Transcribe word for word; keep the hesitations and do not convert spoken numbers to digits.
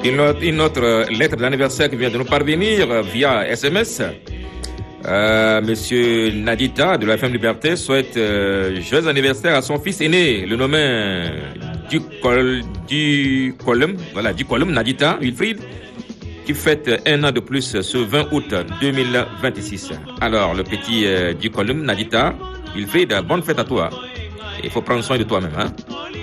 Une autre, une autre lettre d'anniversaire qui vient de nous parvenir via S M S. Euh, Monsieur Nadita de la F M Liberté souhaite euh, joyeux anniversaire à son fils aîné, le nommé du Col du Colum, voilà du Colum Nadita Wilfried, qui fête un an de plus ce vingt août deux mille vingt-six. Alors le petit euh, du Colum Nadita Wilfried, bonne fête à toi. Il faut prendre soin de toi-même, hein.